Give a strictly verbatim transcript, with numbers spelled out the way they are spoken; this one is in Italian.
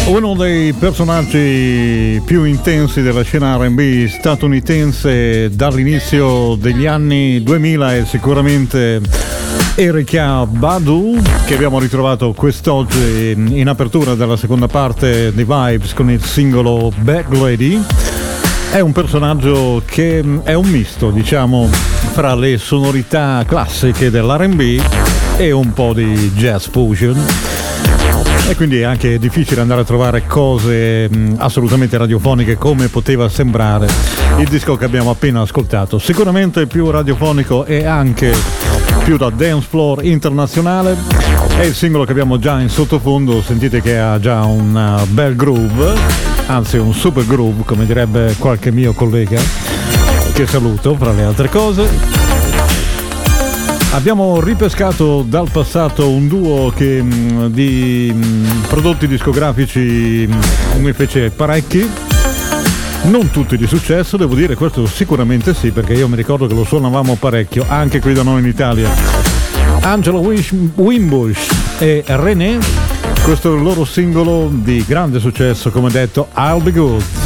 Uno dei personaggi più intensi della scena R and B statunitense dall'inizio degli anni duemila è sicuramente Erykah Badu, che abbiamo ritrovato quest'oggi in apertura della seconda parte di Vibes con il singolo Bad Lady. È un personaggio che è un misto, diciamo, fra le sonorità classiche dell'R and B e un po' di jazz fusion. E quindi è anche difficile andare a trovare cose mh, assolutamente radiofoniche come poteva sembrare il disco che abbiamo appena ascoltato. Sicuramente più radiofonico e anche più da dance floor internazionale. È il singolo che abbiamo già in sottofondo, sentite che ha già un bel groove, anzi un super groove come direbbe qualche mio collega, che saluto fra le altre cose. Abbiamo ripescato dal passato un duo che mh, di mh, prodotti discografici mh, mi fece parecchi, non tutti di successo, devo dire, questo sicuramente sì, perché io mi ricordo che lo suonavamo parecchio anche qui da noi in Italia. Angela Wish, Wimbush e René, questo è il loro singolo di grande successo, come detto, I'll Be Good.